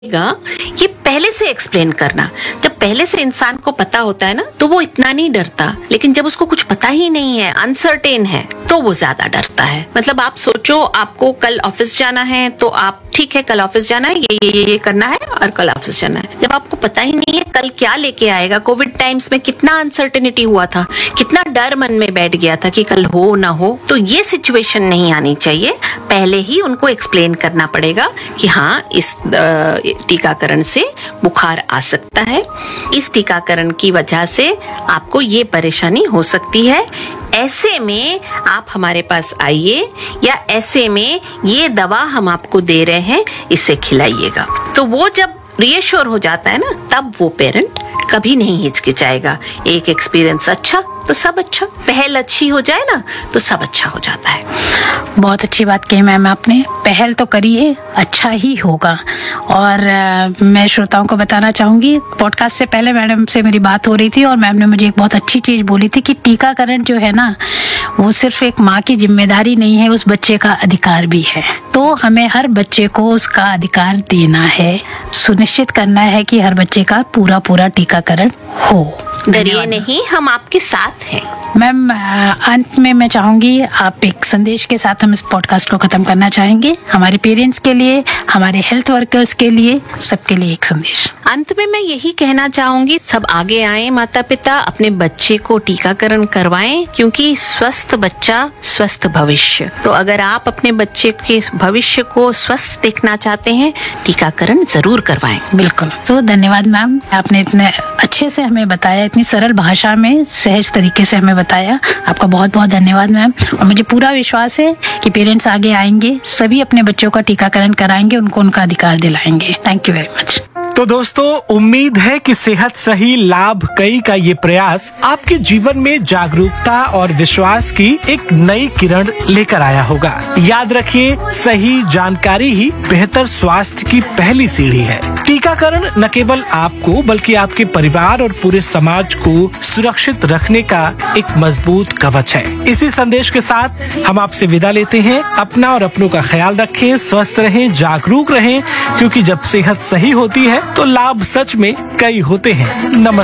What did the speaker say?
ये पहले से एक्सप्लेन करना। जब पहले से इंसान को पता होता है ना तो वो इतना नहीं डरता, लेकिन जब उसको कुछ पता ही नहीं है, अनसर्टेन है, तो वो ज्यादा डरता है। मतलब आप सोचो आपको कल ऑफिस जाना है तो आप ठीक है, कल ऑफिस जाना है, ये करना है और कल ऑफिस जाना है। जब आपको पता ही नहीं है कल क्या लेके आएगा, कोविड टाइम्स में कितना अनसर्टेनिटी हुआ था, कितना डर मन में बैठ गया था कि कल हो ना हो, तो ये सिचुएशन नहीं आनी चाहिए। पहले ही उनको एक्सप्लेन करना पड़ेगा कि हाँ, इस टीकाकरण से बुखार आ सकता है, इस टीकाकरण की वजह से आपको ये परेशानी हो सकती है, ऐसे में आप हमारे पास आइए, या ऐसे में ये दवा हम आपको दे रहे हैं, इसे खिलाइएगा। तो वो जब रीअश्योर हो जाता है ना, तब वो पेरेंट कभी नहीं हिचकिचाएगा। एक एक्सपीरियंस अच्छा तो सब अच्छा, पहल अच्छी हो जाए ना तो सब अच्छा हो जाता है। बहुत अच्छी बात कही मैम आपने, पहल तो करिए, अच्छा ही होगा। और मैं श्रोताओं को बताना चाहूंगी, पॉडकास्ट से पहले मैडम से मेरी बात हो रही थी और मैम ने मुझे एक बहुत अच्छी चीज बोली थी कि टीकाकरण जो है ना, वो सिर्फ एक माँ की जिम्मेदारी नहीं है, उस बच्चे का अधिकार भी है। तो हमें हर बच्चे को उसका अधिकार देना है, सुनिश्चित करना है कि हर बच्चे का पूरा टीकाकरण हो। डरिए नहीं, हम आपके साथ हैं। मैम, अंत में मैं चाहूंगी आप एक संदेश के साथ हम इस पॉडकास्ट को खत्म करना चाहेंगे, हमारे पेरेंट्स के लिए, हमारे हेल्थ वर्कर्स के लिए, सबके लिए एक संदेश। अंत में मैं यही कहना चाहूंगी, सब आगे आए, माता पिता अपने बच्चे को टीकाकरण करवाएं, क्योंकि स्वस्थ बच्चा स्वस्थ भविष्य। तो अगर आप अपने बच्चे के भविष्य को स्वस्थ देखना चाहते हैं, टीकाकरण जरूर करवाएं। बिल्कुल। तो धन्यवाद मैम, आपने इतने अच्छे से हमें बताया, इतनी सरल भाषा में सहज तरीके से हमें बताया। आपका बहुत बहुत धन्यवाद मैम। और मुझे पूरा विश्वास है कि पेरेंट्स आगे आएंगे, सभी अपने बच्चों का टीकाकरण कराएंगे, उनको उनका अधिकार दिलाएंगे। Thank you very much. तो दोस्तों, उम्मीद है कि सेहत सही लाभ कई का ये प्रयास आपके जीवन में जागरूकता और विश्वास की एक नई किरण लेकर आया होगा। याद रखिए, सही जानकारी ही बेहतर स्वास्थ्य की पहली सीढ़ी है। टीकाकरण न केवल आपको बल्कि आपके परिवार और पूरे समाज को सुरक्षित रखने का एक मजबूत कवच है। इसी संदेश के साथ हम आपसे विदा लेते हैं। अपना और अपनों का ख्याल रखें, स्वस्थ रहें, जागरूक रहें, क्योंकि जब सेहत सही होती है तो लाभ सच में कई होते हैं। नमस्कार।